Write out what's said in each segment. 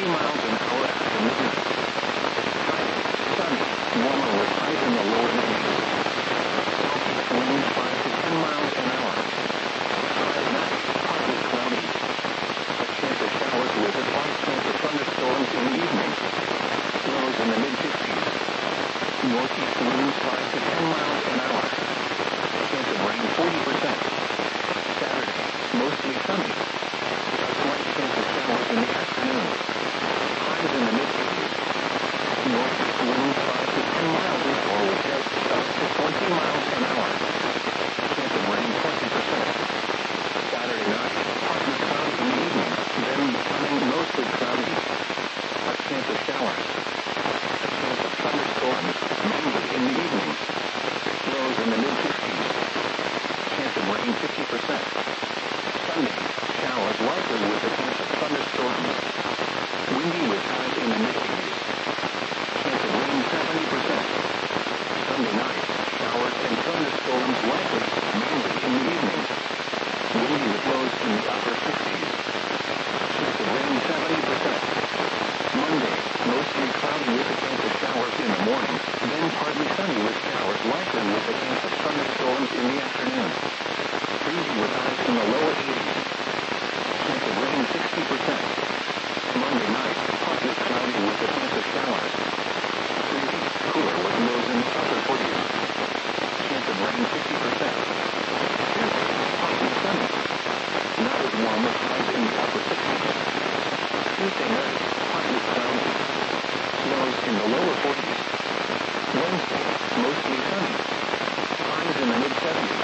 20 miles an hour after midnight. Friday, sunny, warmer with highs in the lower 90s. Southeast winds 5 to 10 miles an hour. Friday night, partly cloudy. A chance of showers with a slight chance of thunderstorms in the evening. Lows in the mid-50s. Northeast winds 5 to 10 miles an hour. Chance of rain 40%. Saturday, mostly sunny. A slight chance of showers in the afternoon. Highs in the mid-80s. Northeast winds 5 to 10 miles or with gusts up to 20 miles an hour. Chance of rain 20%. Saturday night, partly cloudy in the evening, then becoming mostly cloudy. A chance of showers. A chance of thunderstorms, mainly in the evening. Lows in the mid-50s. Chance of rain 50%. Sunday, showers likely with a chance of thunderstorms. Windy with highs in the mid-80s. Chance of rain 70%. Sunday night, showers and thunderstorms likely, mainly in the evening. Windy with lows in the upper 60s. Chance of rain 70%. Monday, mostly cloudy with a chance of showers in the morning, then partly sunny with showers likely with a chance of thunderstorms in the afternoon. Breezy with highs in the lower 80s. Chance of rain 60%. Monday night, partly cloudy with a chance of showers. Breezy, cooler with lows in the upper 40s. Chance of rain 50%. Tuesday, partly sunny. Not as warm with highs in the upper 60s. Tuesday night, partly cloudy. Lows in the lower 40s. Wednesday, mostly sunny. Highs in the mid-70s.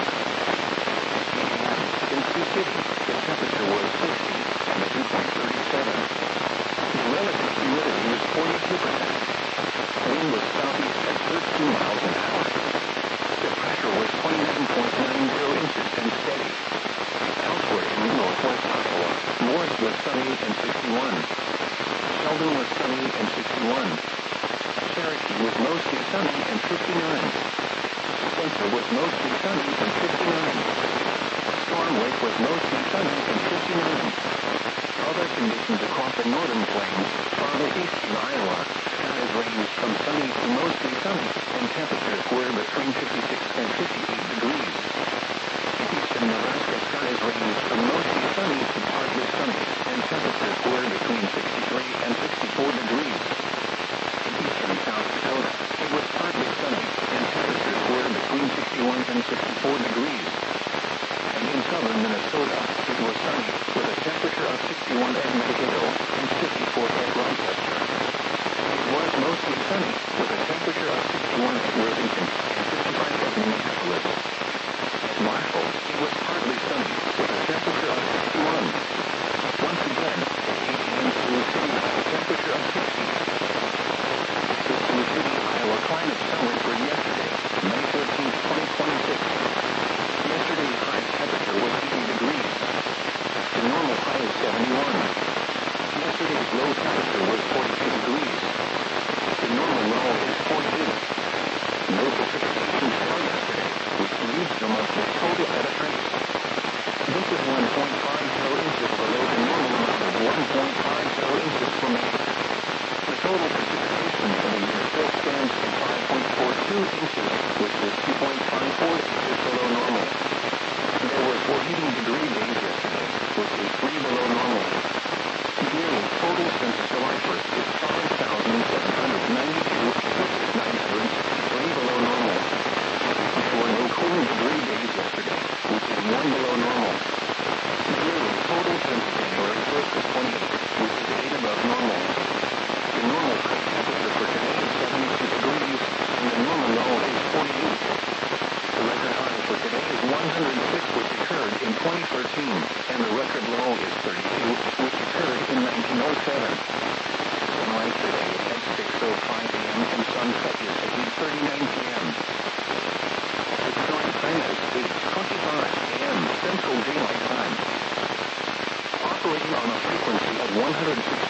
In Sioux City, the temperature was 60 and the dew point 37. The relative humidity was 42%. Wind was southeast at 13 miles an hour. The pressure was 29.90 inches and steady. Elsewhere in northwest Iowa, Morris was sunny and 61. Sheldon was sunny and 61. Cherokee was mostly sunny and 59. Spencer was mostly sunny and 59. Storm Lake was mostly sunny and 59. Other conditions across the northern plains, farther east in Iowa, skies range from sunny to mostly sunny, and temperatures were between 56 and 58 degrees. Eastern Nebraska skies range from mostly sunny to partly sunny, and temperatures were between 63 and 64 degrees. In eastern South Dakota, it was partly sunny, and temperatures were between 61 and 64 degrees. And in southern Minnesota, it was sunny, with a temperature of 61 at Mankato and 54 at Rochester. It was mostly sunny, with a temperature of 61 at Worthington and 55 at Minneapolis. At Marshall, it was partly sunny, with a temperature of 61. Once again, at 8 a.m. Sioux City, a temperature of 60. The Sioux City, Iowa climate summary for yesterday, May 13, 2026. Yesterday's high temperature was 80 degrees. The normal high is 71. Yesterday's low temperature was 42 degrees. The normal low is 42. No precipitation fell yesterday, which leaves the monthly total at a trace. This is 1.50 inches below the normal amount of 1.50 inches for May. The total precipitation for the year still stands at 5.42 inches, which is 2.54 inches below normal. There were 4 heating degree days yesterday, which is 3 below normal. The yearly total since July 1st is 5,792, which is 963 below normal. There were no cooling degree days yesterday, which is 1 below normal. The yearly total since January 1st is 28, which is 8 above normal. The normal high temperature for today is 72 degrees, and the normal low is 48. The record high for today is 106, which occurred in 2013, and the record low is 32, which occurred in 1907. Sunrise today at 6:05 a.m. and sunset is at 8:39